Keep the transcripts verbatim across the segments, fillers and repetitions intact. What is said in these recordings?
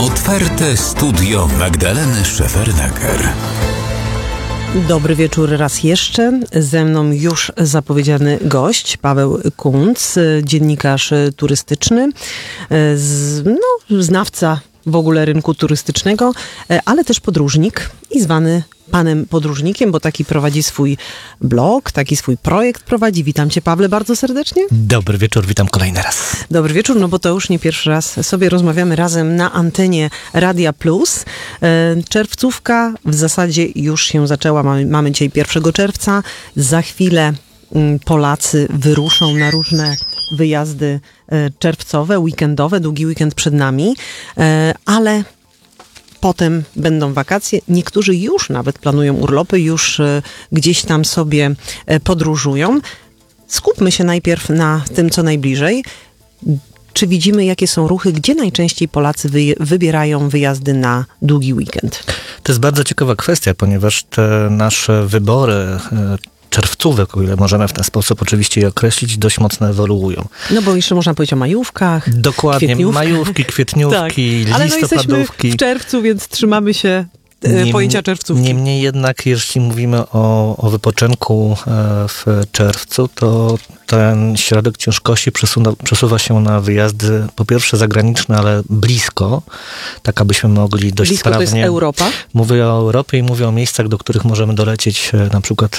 Otwarte studio Magdaleny Szefernaker. Dobry wieczór raz jeszcze. Ze mną już zapowiedziany gość, Paweł Kunc, dziennikarz turystyczny, z, no, znawca w ogóle rynku turystycznego, ale też podróżnik i zwany panem podróżnikiem, bo taki prowadzi swój blog, taki swój projekt prowadzi. Witam cię, Pawle, bardzo serdecznie. Dobry wieczór, witam kolejny raz. Dobry wieczór, no bo to już nie pierwszy raz sobie rozmawiamy razem na antenie Radia Plus. Czerwcówka w zasadzie już się zaczęła, mamy, mamy dzisiaj pierwszego czerwca. Za chwilę Polacy wyruszą na różne wyjazdy czerwcowe, weekendowe, długi weekend przed nami, ale potem będą wakacje. Niektórzy już nawet planują urlopy, już gdzieś tam sobie podróżują. Skupmy się najpierw na tym, co najbliżej. Czy widzimy, jakie są ruchy, gdzie najczęściej Polacy wy- wybierają wyjazdy na długi weekend? To jest bardzo ciekawa kwestia, ponieważ te nasze wybory czerwcówek, o ile możemy w ten sposób oczywiście je określić, dość mocno ewoluują. No bo jeszcze można powiedzieć o majówkach. Dokładnie, kwietniówkach. majówki, kwietniówki, tak. Ale listopadówki. no jesteśmy w czerwcu, więc trzymamy się Niem, pojęcia czerwcówki. Niemniej jednak, jeśli mówimy o, o wypoczynku w czerwcu, to ten środek ciężkości przesuwa, przesuwa się na wyjazdy, po pierwsze zagraniczne, ale blisko, tak abyśmy mogli dość blisko sprawnie... to jest Europa? Mówię o Europie i mówię o miejscach, do których możemy dolecieć na przykład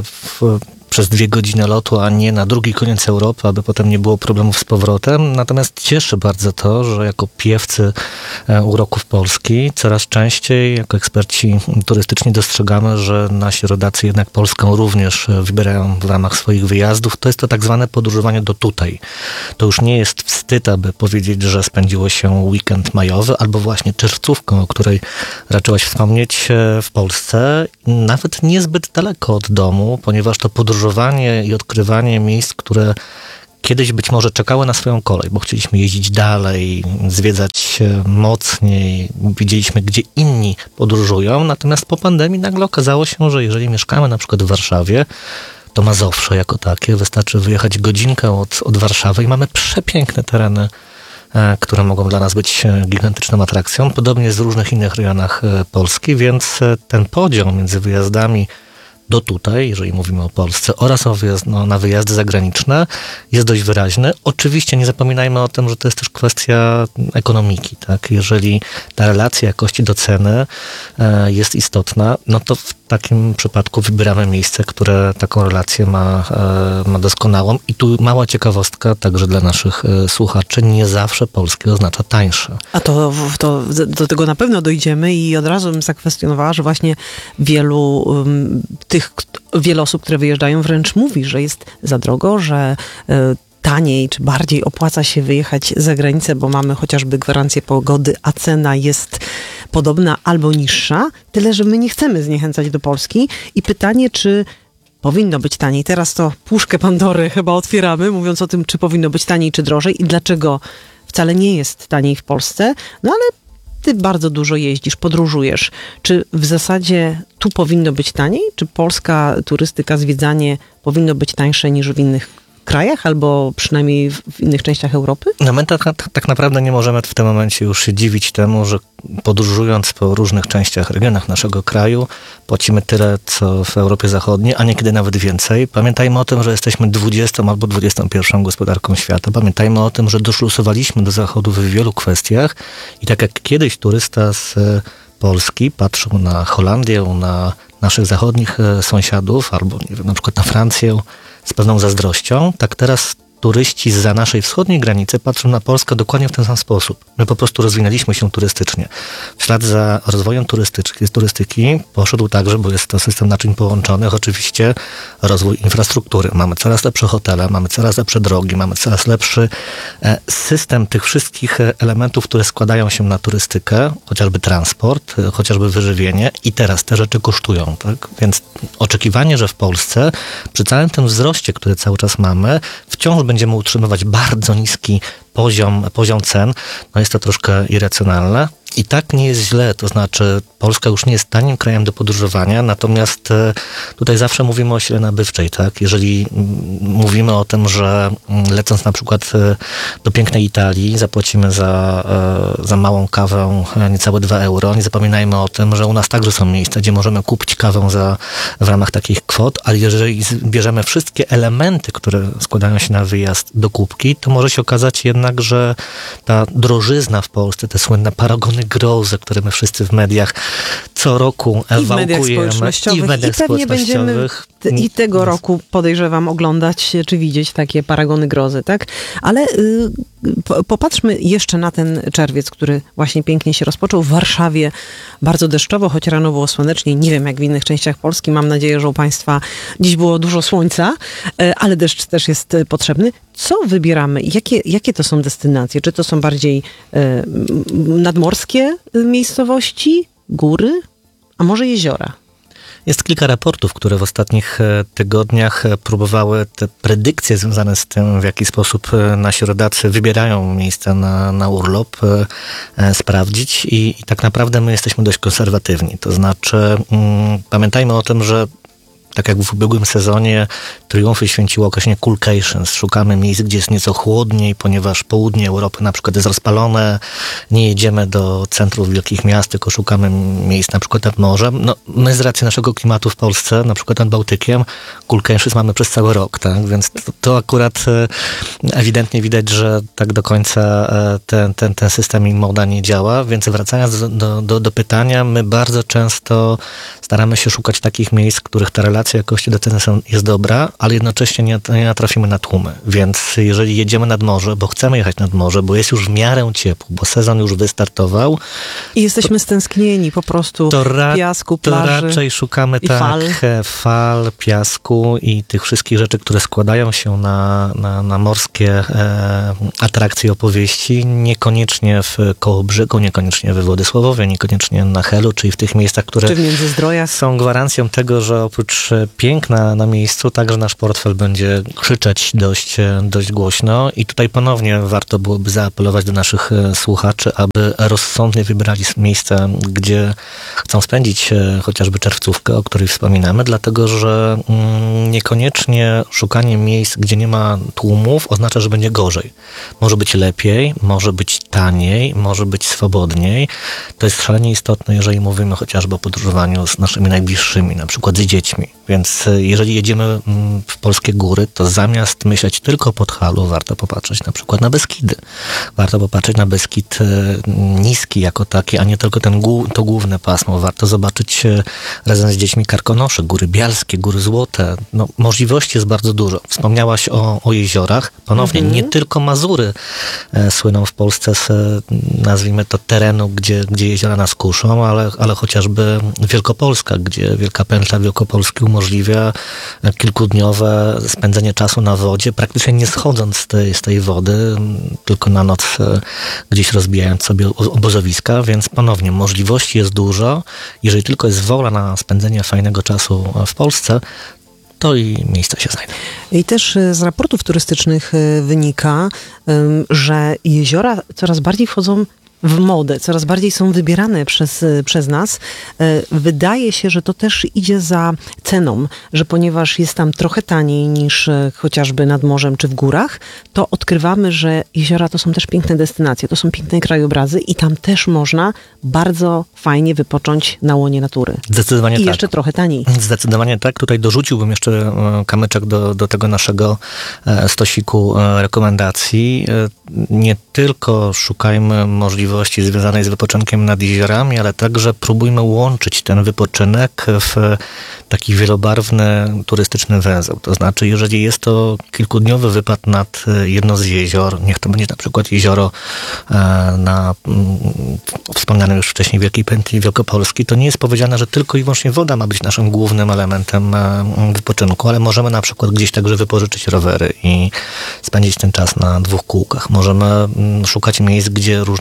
w, przez dwie godziny lotu, a nie na drugi koniec Europy, aby potem nie było problemów z powrotem. Natomiast cieszy bardzo to, że jako piewcy uroków Polski coraz częściej, jako eksperci turystyczni dostrzegamy, że nasi rodacy jednak Polskę również wybierają w ramach swoich wyjazdów. To jest to tak zwane podróżowanie do tutaj. To już nie jest wstyd, aby powiedzieć, że spędziło się weekend majowy, albo właśnie czerwcówkę, o której raczyłaś wspomnieć, w Polsce, nawet niezbyt daleko od domu, ponieważ to podróżowanie i odkrywanie miejsc, które kiedyś być może czekały na swoją kolej, bo chcieliśmy jeździć dalej, zwiedzać mocniej, widzieliśmy, gdzie inni podróżują, natomiast po pandemii nagle okazało się, że jeżeli mieszkamy na przykład w Warszawie, to Mazowsze jako takie, wystarczy wyjechać godzinkę od, od Warszawy i mamy przepiękne tereny, które mogą dla nas być gigantyczną atrakcją. Podobnie jest w różnych innych rejonach Polski, więc ten podział między wyjazdami do tutaj, jeżeli mówimy o Polsce, oraz o wyjazd, no, na wyjazdy zagraniczne jest dość wyraźny. Oczywiście nie zapominajmy o tym, że to jest też kwestia ekonomiki, tak? Jeżeli ta relacja jakości do ceny e, jest istotna, no to w takim przypadku wybieramy miejsce, które taką relację ma, e, ma doskonałą. I tu mała ciekawostka także dla naszych e, słuchaczy, nie zawsze polskie oznacza tańsze. A to, to do tego na pewno dojdziemy i od razu bym zakwestionowała, że właśnie wielu um, tych, wiele osób, które wyjeżdżają, wręcz mówi, że jest za drogo, że y, taniej czy bardziej opłaca się wyjechać za granicę, bo mamy chociażby gwarancję pogody, a cena jest podobna albo niższa. Tyle, że my nie chcemy zniechęcać do Polski. I pytanie, czy powinno być taniej. Teraz to puszkę Pandory chyba otwieramy, mówiąc o tym, czy powinno być taniej, czy drożej i dlaczego wcale nie jest taniej w Polsce. No ale ty bardzo dużo jeździsz, podróżujesz. Czy w zasadzie tu powinno być taniej? Czy polska turystyka, zwiedzanie powinno być tańsze niż w innych krajach, albo przynajmniej w, w innych częściach Europy? No my tak, tak, tak naprawdę nie możemy w tym momencie już się dziwić temu, że podróżując po różnych częściach, regionach naszego kraju, płacimy tyle, co w Europie Zachodniej, a niekiedy nawet więcej. Pamiętajmy o tym, że jesteśmy dwudziestą albo dwudziestą pierwszą gospodarką świata. Pamiętajmy o tym, że doszlusowaliśmy do Zachodu w wielu kwestiach i tak jak kiedyś turysta z Polski patrzył na Holandię, na naszych zachodnich sąsiadów, albo nie wiem, na przykład na Francję z pewną zazdrością, tak teraz turyści zza naszej wschodniej granicy patrzą na Polskę dokładnie w ten sam sposób. My po prostu rozwinęliśmy się turystycznie. W ślad za rozwojem turystyki, turystyki poszedł także, bo jest to system naczyń połączonych, oczywiście rozwój infrastruktury. Mamy coraz lepsze hotele, mamy coraz lepsze drogi, mamy coraz lepszy system tych wszystkich elementów, które składają się na turystykę, chociażby transport, chociażby wyżywienie i teraz te rzeczy kosztują. Tak? Więc oczekiwanie, że w Polsce przy całym tym wzroście, który cały czas mamy, wciąż będziemy utrzymywać bardzo niski poziom, poziom cen, no jest to troszkę irracjonalne. i tak nie jest źle, to znaczy Polska już nie jest tanim krajem do podróżowania, natomiast e, tutaj zawsze mówimy o sile nabywczej, tak? Jeżeli m, mówimy o tym, że m, lecąc na przykład e, do pięknej Italii zapłacimy za, e, za małą kawę e, niecałe dwa euro, nie zapominajmy o tym, że u nas także są miejsca, gdzie możemy kupić kawę za, w ramach takich kwot, ale jeżeli zbierzemy wszystkie elementy, które składają się na wyjazd do kubki, to może się okazać jednak, że ta drożyzna w Polsce, te słynne paragony grozy, które my wszyscy w mediach co roku I w mediach społecznościowych. i w mediach I pewnie będziemy społecznościowych. t- i tego roku, podejrzewam, oglądać czy widzieć takie paragony grozy, tak? Ale y, po, popatrzmy jeszcze na ten czerwiec, który właśnie pięknie się rozpoczął. W Warszawie bardzo deszczowo, choć rano było słonecznie. Nie wiem, jak w innych częściach Polski. Mam nadzieję, że u Państwa dziś było dużo słońca, y, ale deszcz też jest y, potrzebny. Co wybieramy? Jakie, jakie to są destynacje? Czy to są bardziej y, nadmorskie y, miejscowości, góry, a może jeziora? Jest kilka raportów, które w ostatnich tygodniach próbowały te predykcje związane z tym, w jaki sposób nasi rodacy wybierają miejsca na, na urlop, sprawdzić i, i tak naprawdę my jesteśmy dość konserwatywni. To znaczy mm, pamiętajmy o tym, że tak jak w ubiegłym sezonie Triumfy święciło określenie coolcations. Szukamy miejsc, gdzie jest nieco chłodniej, ponieważ południe Europy na przykład jest rozpalone. Nie jedziemy do centrów wielkich miast, tylko szukamy miejsc na przykład nad morzem. No, my z racji naszego klimatu w Polsce, na przykład nad Bałtykiem, coolcations mamy przez cały rok, tak? Więc to, to akurat ewidentnie widać, że tak do końca ten, ten, ten system i moda nie działa. Więc wracając do, do, do pytania, my bardzo często staramy się szukać takich miejsc, w których ta relacja jakości do ceny jest dobra, ale jednocześnie nie, nie natrafimy na tłumy. Więc jeżeli jedziemy nad morze, bo chcemy jechać nad morze, bo jest już w miarę ciepło, bo sezon już wystartował. I jesteśmy to, stęsknieni po prostu to ra, piasku, plaży. To raczej szukamy i tak fal. fal, piasku i tych wszystkich rzeczy, które składają się na, na, na morskie e, atrakcje i opowieści, niekoniecznie w Kołobrzegu, niekoniecznie we Władysławowie, niekoniecznie na Helu, czyli w tych miejscach, które czy w Międzyzdrojach są gwarancją tego, że oprócz piękna na miejscu, także nasz portfel będzie krzyczeć dość, dość głośno i tutaj ponownie warto byłoby zaapelować do naszych słuchaczy, aby rozsądnie wybrali miejsca, gdzie chcą spędzić chociażby czerwcówkę, o której wspominamy, dlatego że niekoniecznie szukanie miejsc, gdzie nie ma tłumów, oznacza, że będzie gorzej. Może być lepiej, może być taniej, może być swobodniej. To jest szalenie istotne, jeżeli mówimy chociażby o podróżowaniu z naszymi najbliższymi, na przykład z dziećmi. Więc jeżeli jedziemy w polskie góry, to zamiast myśleć tylko o Podhalu, warto popatrzeć na przykład na Beskidy. Warto popatrzeć na Beskid niski jako taki, a nie tylko ten, to główne pasmo. Warto zobaczyć razem z dziećmi Karkonosze, Góry Bialskie, Góry Złote. No, możliwości jest bardzo dużo. Wspomniałaś o, o jeziorach. Ponownie, mhm. nie tylko Mazury e, słyną w Polsce z, nazwijmy to, terenu, gdzie, gdzie jeziora nas kuszą, ale, ale chociażby Wielkopolska, gdzie Wielka Pętla Wielkopolski umożliwia kilkudniowe spędzenie czasu na wodzie, praktycznie nie schodząc z tej, z tej wody, tylko na noc gdzieś rozbijając sobie obozowiska, więc ponownie możliwości jest dużo. Jeżeli tylko jest wola na spędzenie fajnego czasu w Polsce, to i miejsca się znajdą. I też z raportów turystycznych wynika, że jeziora coraz bardziej wchodzą w modę, coraz bardziej są wybierane przez, przez nas. Wydaje się, że to też idzie za ceną, że ponieważ jest tam trochę taniej niż chociażby nad morzem czy w górach, to odkrywamy, że jeziora to są też piękne destynacje, to są piękne krajobrazy i tam też można bardzo fajnie wypocząć na łonie natury. Zdecydowanie I tak. jeszcze trochę taniej. Zdecydowanie tak. Tutaj dorzuciłbym jeszcze kamyczek do, do tego naszego stosiku rekomendacji. Nie tylko szukajmy możliwości związanej z wypoczynkiem nad jeziorami, ale także próbujmy łączyć ten wypoczynek w taki wielobarwny turystyczny węzeł. To znaczy, jeżeli jest to kilkudniowy wypad nad jedno z jezior, niech to będzie na przykład jezioro na wspomnianym już wcześniej Wielkiej Pętli Wielkopolskiej, to nie jest powiedziane, że tylko i wyłącznie woda ma być naszym głównym elementem wypoczynku, ale możemy na przykład gdzieś także wypożyczyć rowery i spędzić ten czas na dwóch kółkach. Możemy szukać miejsc, gdzie różnego rodzaju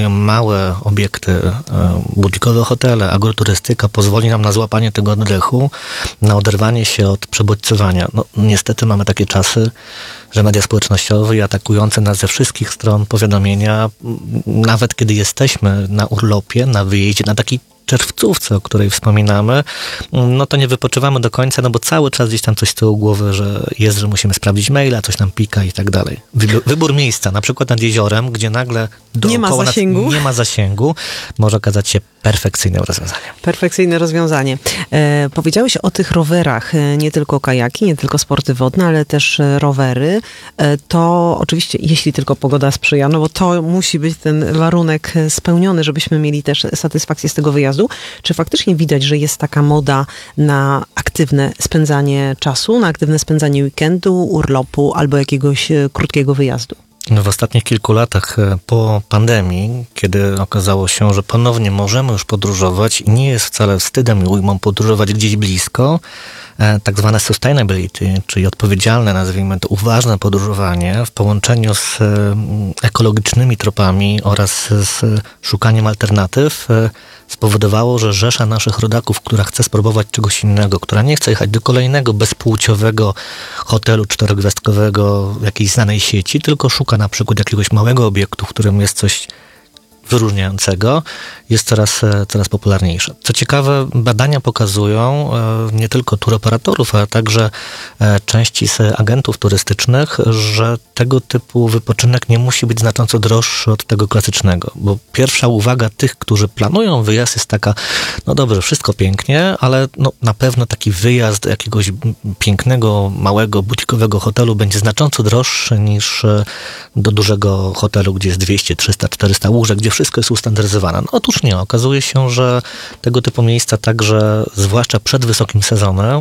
rozwijają małe obiekty, butikowe hotele, agroturystyka, pozwoli nam na złapanie tego oddechu, na oderwanie się od przebodźcowania. No, niestety mamy takie czasy, że media społecznościowe i atakujące nas ze wszystkich stron powiadomienia, nawet kiedy jesteśmy na urlopie, na wyjeździe, na takiej czerwcówce, o której wspominamy, no to nie wypoczywamy do końca, no bo cały czas gdzieś tam coś z tyłu głowy, że jest, że musimy sprawdzić maila, coś nam pika i tak dalej. Wybór, wybór miejsca, na przykład nad jeziorem, gdzie nagle nie ma zasięgu. Nas nie ma zasięgu, może okazać się perfekcyjnym rozwiązaniem. Perfekcyjne rozwiązanie. E, powiedziałeś o tych rowerach, e, nie tylko kajaki, nie tylko sporty wodne, ale też e, rowery. E, to oczywiście, jeśli tylko pogoda sprzyja, no bo to musi być ten warunek spełniony, żebyśmy mieli też satysfakcję z tego wyjazdu. Czy faktycznie widać, że jest taka moda na aktywne spędzanie czasu, na aktywne spędzanie weekendu, urlopu albo jakiegoś e, krótkiego wyjazdu? W ostatnich kilku latach po pandemii, kiedy okazało się, że ponownie możemy już podróżować i nie jest wcale wstydem i ujmą podróżować gdzieś blisko, tak zwane sustainability, czyli odpowiedzialne, nazwijmy to, uważne podróżowanie w połączeniu z ekologicznymi tropami oraz z szukaniem alternatyw spowodowało, że rzesza naszych rodaków, która chce spróbować czegoś innego, która nie chce jechać do kolejnego bezpłciowego hotelu czterogwiazdkowego jakiejś znanej sieci, tylko szuka na przykład jakiegoś małego obiektu, w którym jest coś wyróżniającego, jest coraz, coraz popularniejsze. Co ciekawe, badania pokazują nie tylko turoperatorów, ale także części z agentów turystycznych, że tego typu wypoczynek nie musi być znacząco droższy od tego klasycznego, bo pierwsza uwaga tych, którzy planują wyjazd jest taka, no dobrze, wszystko pięknie, ale no, na pewno taki wyjazd do jakiegoś pięknego, małego, butikowego hotelu będzie znacząco droższy niż do dużego hotelu, gdzie jest dwieście, trzysta, czterysta łóżek, gdzie wszystko jest ustandaryzowane. No otóż nie, okazuje się, że tego typu miejsca także, zwłaszcza przed wysokim sezonem,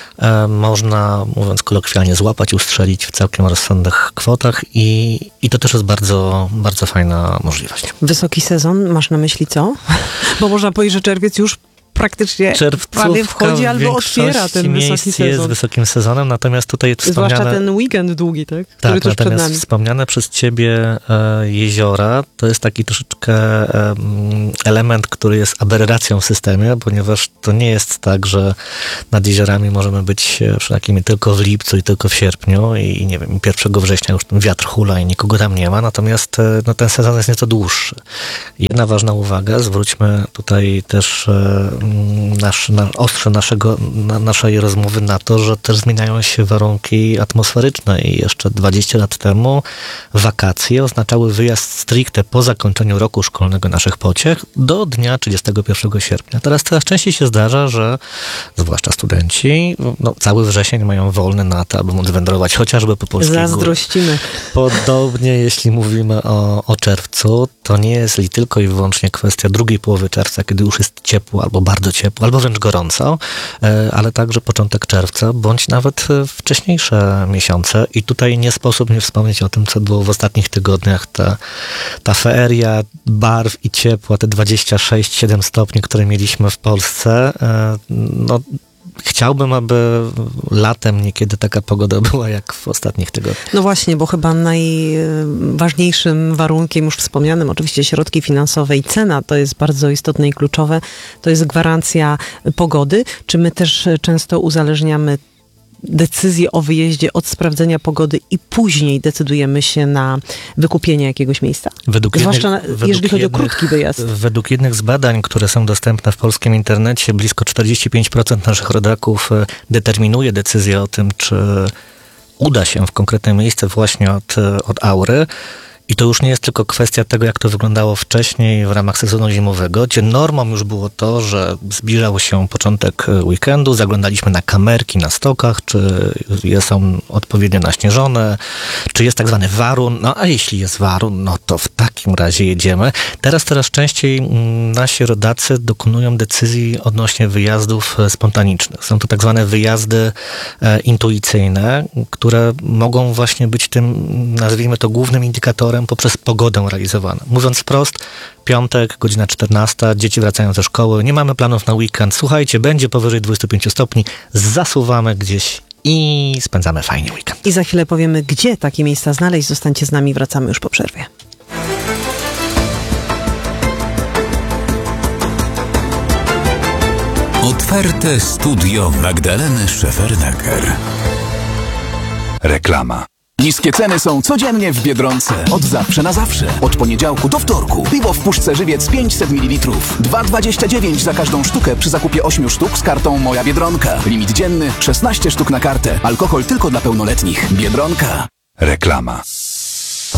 e, można, mówiąc kolokwialnie, złapać, ustrzelić w całkiem rozsądnych kwotach i, i to też jest bardzo, bardzo fajna możliwość. Wysoki sezon, masz na myśli co? Bo można powiedzieć, że czerwiec już praktycznie prawie wchodzi albo otwiera ten wysoki sezon. Jest wysokim sezonem, natomiast tutaj jest wspomniane... Zwłaszcza ten weekend długi, tak? Który tak, tuż przed nami. Wspomniane przez ciebie e, jeziora, to jest taki troszeczkę e, element, który jest aberracją w systemie, ponieważ to nie jest tak, że nad jeziorami możemy być wszelakimi tylko w lipcu i tylko w sierpniu i nie wiem, pierwszego września już ten wiatr hula i nikogo tam nie ma, natomiast e, no, ten sezon jest nieco dłuższy. Jedna ważna uwaga, zwróćmy tutaj też e, Nasz, na, ostrze naszego, na, naszej rozmowy na to, że też zmieniają się warunki atmosferyczne i jeszcze dwadzieścia lat temu wakacje oznaczały wyjazd stricte po zakończeniu roku szkolnego naszych pociech do dnia trzydziestego pierwszego sierpnia. Teraz coraz częściej się zdarza, że zwłaszcza studenci no, cały wrzesień mają wolny na to, aby móc wędrować chociażby po polskiej górze. Zazdrościmy. Podobnie jeśli mówimy o, o czerwcu, to nie jest li tylko i wyłącznie kwestia drugiej połowy czerwca, kiedy już jest ciepło albo bardzo ciepło, albo wręcz gorąco, ale także początek czerwca, bądź nawet wcześniejsze miesiące. I tutaj nie sposób nie wspomnieć o tym, co było w ostatnich tygodniach. Ta, ta feeria barw i ciepła, te dwadzieścia sześć siedem stopni, które mieliśmy w Polsce, no chciałbym, aby latem niekiedy taka pogoda była jak w ostatnich tygodniach. No właśnie, bo chyba najważniejszym warunkiem, już wspomnianym, oczywiście środki finansowe i cena, to jest bardzo istotne i kluczowe, to jest gwarancja pogody. Czy my też często uzależniamy decyzję o wyjeździe od sprawdzenia pogody i później decydujemy się na wykupienie jakiegoś miejsca? Według Zwłaszcza jednych, na, według jeżeli chodzi jednych, o krótki wyjazd. Według jednych z badań, które są dostępne w polskim internecie, blisko czterdzieści pięć procent naszych rodaków determinuje decyzję o tym, czy uda się w konkretne miejsce właśnie od, od Aury. I to już nie jest tylko kwestia tego, jak to wyglądało wcześniej w ramach sezonu zimowego, gdzie normą już było to, że zbliżał się początek weekendu, zaglądaliśmy na kamerki na stokach, czy są odpowiednio naśnieżone, czy jest tak zwany warun. No a jeśli jest warun, no to w takim razie jedziemy. Teraz coraz częściej nasi rodacy dokonują decyzji odnośnie wyjazdów spontanicznych. Są to tak zwane wyjazdy e, intuicyjne, które mogą właśnie być tym, nazwijmy to, głównym indikatorem poprzez pogodę realizowane. Mówiąc wprost, piątek, godzina czternasta, dzieci wracają ze szkoły, nie mamy planów na weekend, słuchajcie, będzie powyżej dwudziestu pięciu stopni, zasuwamy gdzieś i spędzamy fajnie weekend. I za chwilę powiemy, gdzie takie miejsca znaleźć. Zostańcie z nami, wracamy już po przerwie. Ofertę Studio Magdaleny Szefernaker. Reklama. Niskie ceny są codziennie w Biedronce. Od zawsze na zawsze. Od poniedziałku do wtorku. Piwo w puszce Żywiec pięćset mililitrów. dwa dwadzieścia dziewięć za każdą sztukę przy zakupie ośmiu sztuk z kartą Moja Biedronka. Limit dzienny szesnaście sztuk na kartę. Alkohol tylko dla pełnoletnich. Biedronka. Reklama.